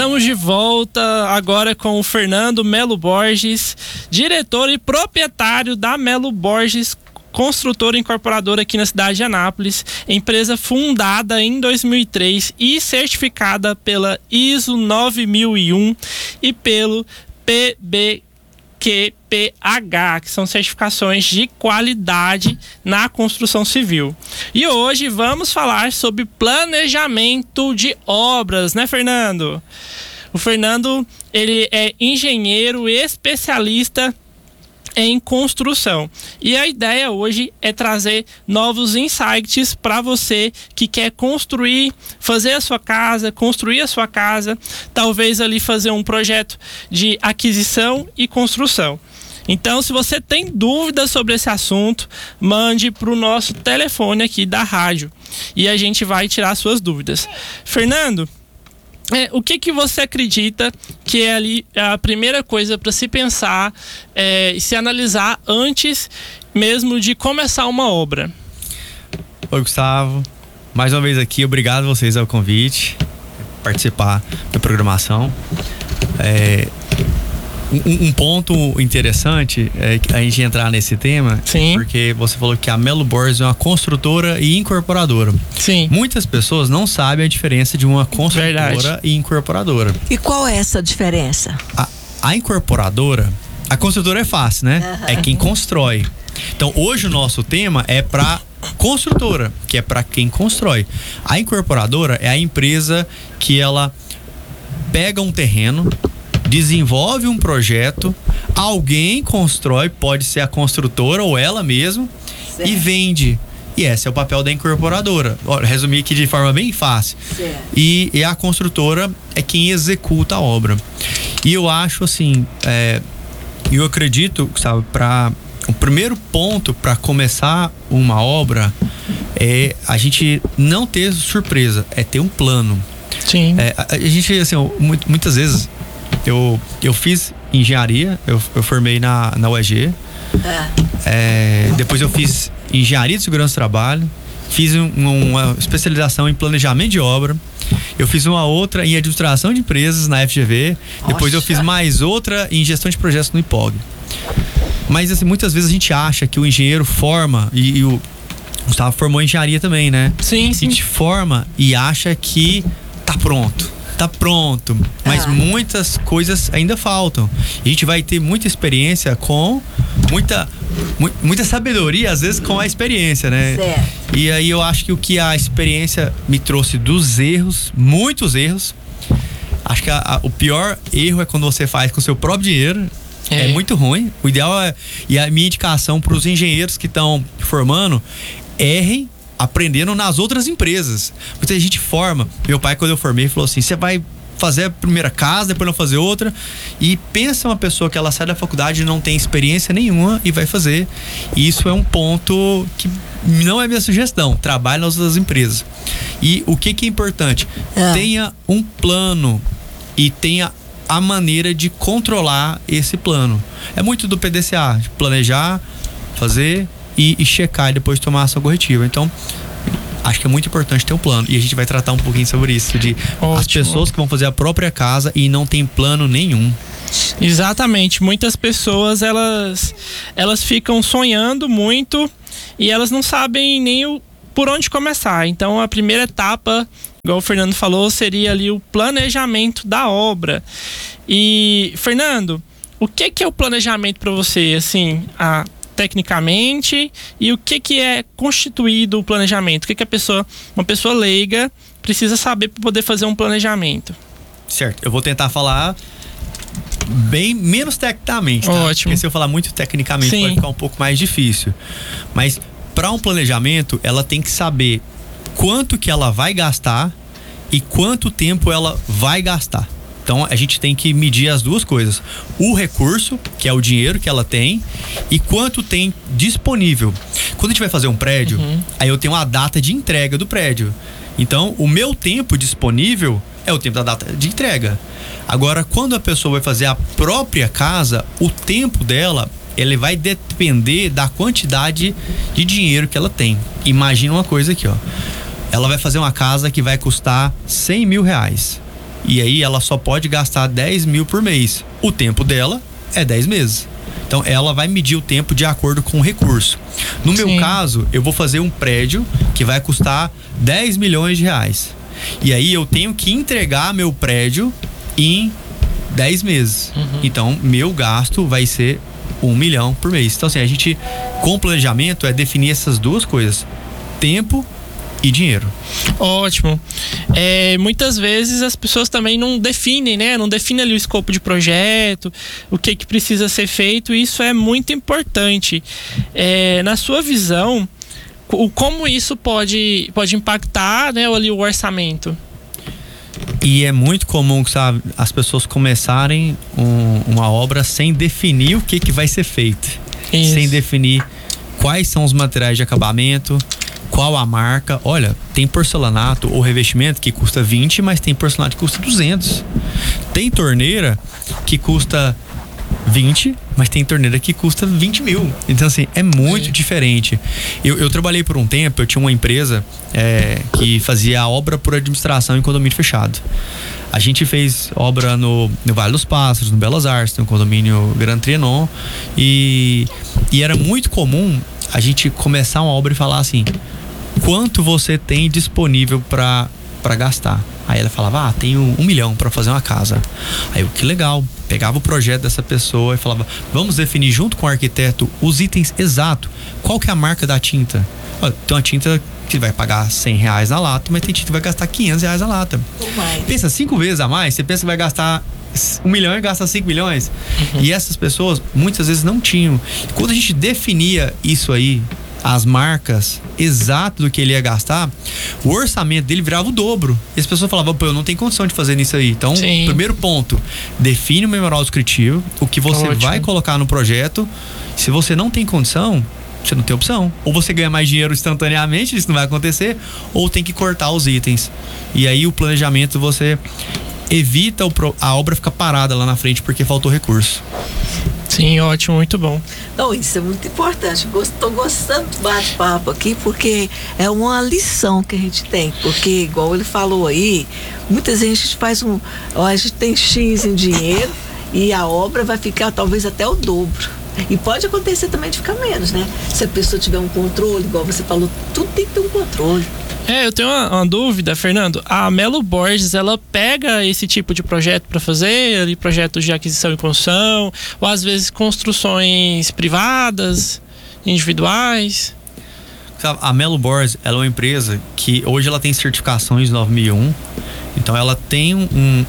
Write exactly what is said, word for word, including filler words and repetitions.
Estamos de volta agora com o Fernando Melo Borges, diretor e proprietário da Melo Borges Construtora Incorporadora aqui na cidade de Anápolis, empresa fundada em dois mil e três e certificada pela I S O nove mil e um e pelo P B Q P H, que são certificações de qualidade na construção civil. E hoje vamos falar sobre planejamento de obras, né, Fernando? O Fernando, ele é engenheiro especialista em construção. E a ideia hoje é trazer novos insights para você que quer construir, fazer a sua casa, construir a sua casa, talvez ali fazer um projeto de aquisição e construção. Então, se você tem dúvidas sobre esse assunto, mande para o nosso telefone aqui da rádio e a gente vai tirar suas dúvidas. Fernando, É, o que que você acredita que é ali a primeira coisa para se pensar é, e se analisar antes mesmo de começar uma obra? Oi, Gustavo. Mais uma vez aqui, obrigado a vocês ao convite, participar da programação. É, um, um ponto interessante é a gente entrar nesse tema. Sim. Porque você falou que a Melo Borges é uma construtora e incorporadora. Sim. Muitas pessoas não sabem a diferença de uma construtora Verdade. e incorporadora. E qual é essa diferença? A, a incorporadora, a construtora é fácil, né? Uhum. É quem constrói. Então, hoje o nosso tema é para construtora, que é para quem constrói. A incorporadora é a empresa que ela pega um terreno, desenvolve um projeto, alguém constrói, pode ser a construtora ou ela mesma, certo, e vende. E esse é o papel da incorporadora. Olha, resumir aqui de forma bem fácil. E, e a construtora é quem executa a obra. E eu acho assim, é, eu acredito, sabe, para o primeiro ponto para começar uma obra é a gente não ter surpresa, é ter um plano. Sim. É, a, a gente, assim, muitas vezes eu, eu fiz engenharia, eu, eu formei na, na U E G. É, depois eu fiz engenharia de segurança do trabalho, fiz um, uma especialização em planejamento de obra, eu fiz uma outra em administração de empresas na F G V. Nossa. Depois eu fiz mais outra em gestão de projetos no I P O G. Mas assim, muitas vezes a gente acha que o engenheiro forma, e, e o Gustavo formou engenharia também, né? Sim, sim. A gente forma e acha que tá pronto. Tá pronto, mas ah. muitas coisas ainda faltam. A gente vai ter muita experiência com muita, mu- muita sabedoria, às vezes com a experiência, né? Certo. E aí eu acho que o que a experiência me trouxe dos erros, muitos erros. Acho que a, a, o pior erro é quando você faz com o seu próprio dinheiro. É, é muito ruim. O ideal é, e a minha indicação para os engenheiros que estão formando, errem aprendendo nas outras empresas. Muita gente forma. Meu pai, quando eu formei, falou assim: você vai fazer a primeira casa, depois não fazer outra. E pensa uma pessoa que ela sai da faculdade e não tem experiência nenhuma e vai fazer. E isso é um ponto que não é minha sugestão. Trabalhe nas outras empresas. E o que que é importante? É. Tenha um plano e tenha a maneira de controlar esse plano. É muito do P D C A, de planejar, fazer E, e checar e depois tomar ação corretiva. Então, acho que é muito importante ter um plano. E a gente vai tratar um pouquinho sobre isso, de Ótimo. As pessoas que vão fazer a própria casa e não tem plano nenhum. Exatamente. Muitas pessoas, elas, elas ficam sonhando muito e elas não sabem nem o, por onde começar. Então, a primeira etapa, igual o Fernando falou, seria ali o planejamento da obra. E, Fernando, o que que é o planejamento para você, assim, a tecnicamente, e o que que é constituído o planejamento? O que que a pessoa, uma pessoa leiga precisa saber para poder fazer um planejamento? Certo, eu vou tentar falar bem menos tecnicamente, tá? Ótimo. Porque se eu falar muito tecnicamente Sim. vai ficar um pouco mais difícil. Mas para um planejamento, ela tem que saber quanto que ela vai gastar e quanto tempo ela vai gastar. Então a gente tem que medir as duas coisas: o recurso, que é o dinheiro que ela tem, e quanto tem disponível. Quando a gente vai fazer um prédio, uhum. aí eu tenho a data de entrega do prédio. Então o meu tempo disponível é o tempo da data de entrega. Agora, quando a pessoa vai fazer a própria casa, o tempo dela, ele vai depender da quantidade de dinheiro que ela tem. Imagina uma coisa aqui, ó. Ela vai fazer uma casa que vai custar cem mil reais. E aí ela só pode gastar dez mil por mês. O tempo dela é dez meses. Então ela vai medir o tempo de acordo com o recurso. No meu Sim. caso, eu vou fazer um prédio que vai custar dez milhões de reais. E aí eu tenho que entregar meu prédio em dez meses. Uhum. Então meu gasto vai ser um milhão por mês. Então assim, a gente com planejamento é definir essas duas coisas: tempo e dinheiro. Ótimo. É, muitas vezes as pessoas também não definem, né? Não definem ali o escopo de projeto, o que que precisa ser feito. E isso é muito importante. É, na sua visão, o, como isso pode, pode impactar, né, ali o orçamento? E é muito comum, sabe, as pessoas começarem um, uma obra sem definir o que que vai ser feito. Isso. Sem definir quais são os materiais de acabamento, qual a marca. Olha, tem porcelanato ou revestimento que custa vinte, mas tem porcelanato que custa duzentos. Tem torneira que custa vinte, mas tem torneira que custa vinte mil. Então assim, é muito é. diferente. Eu, eu trabalhei por um tempo, eu tinha uma empresa é, que fazia obra por administração em condomínio fechado. A gente fez obra no, no Vale dos Pássaros, no Belas Artes, no condomínio Gran Trianon, e, e era muito comum a gente começar uma obra e falar assim: quanto você tem disponível para para gastar? Aí ela falava: ah, tenho um milhão para fazer uma casa. Aí eu, que legal, pegava o projeto dessa pessoa e falava: vamos definir junto com o arquiteto os itens exatos. Qual que é a marca da tinta? Olha, tem uma tinta que vai pagar cem reais na lata, mas tem tinta que vai gastar quinhentos reais na lata. Pensa cinco vezes a mais, você pensa que vai gastar um milhão e gasta cinco milhões. Uhum. E essas pessoas muitas vezes não tinham. Quando a gente definia isso aí, as marcas exato do que ele ia gastar, o orçamento dele virava o dobro. E as pessoas falavam: pô, eu não tenho condição de fazer nisso aí. Então, Sim. primeiro ponto, define o memorial descritivo, o que você Ótimo. vai colocar no projeto. Se você não tem condição, você não tem opção. Ou você ganha mais dinheiro instantaneamente, isso não vai acontecer, ou tem que cortar os itens. E aí o planejamento, você evita o pro, a obra ficar parada lá na frente porque faltou recurso. Sim, ótimo, muito bom. Não, isso é muito importante. Estou gostando do bate-papo aqui, porque é uma lição que a gente tem. Porque, igual ele falou aí, muitas vezes a gente faz um. A gente tem X em dinheiro e a obra vai ficar talvez até o dobro. E pode acontecer também de ficar menos, né? Se a pessoa tiver um controle, igual você falou, tudo tem que ter um controle. É, eu tenho uma, uma dúvida, Fernando. A Melo Borges, ela pega esse tipo de projeto para fazer, ali, projetos de aquisição e construção, ou às vezes construções privadas, individuais? A Melo Borges, ela é uma empresa que hoje ela tem certificações nove mil e um. Então ela tem um,